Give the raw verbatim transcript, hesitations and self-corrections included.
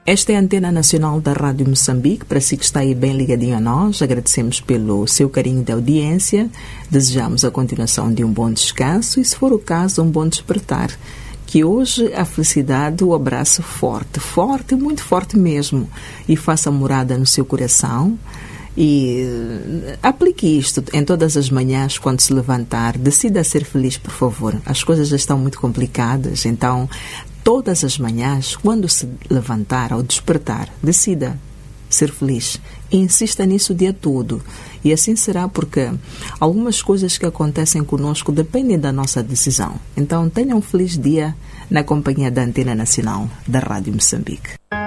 Esta é a Antena Nacional da Rádio Moçambique. Para si que está aí bem ligadinho a nós, agradecemos pelo seu carinho de audiência, desejamos a continuação de um bom descanso e, se for o caso, um bom despertar. Que hoje a felicidade o abrace forte, forte, muito forte mesmo, e faça morada no seu coração. E aplique isto em todas as manhãs quando se levantar. Decida ser feliz, por favor. As coisas já estão muito complicadas, então todas as manhãs, quando se levantar ao despertar, decida ser feliz e insista nisso o dia todo. E assim será, porque algumas coisas que acontecem conosco dependem da nossa decisão. Então tenha um feliz dia na companhia da Antena Nacional da Rádio Moçambique.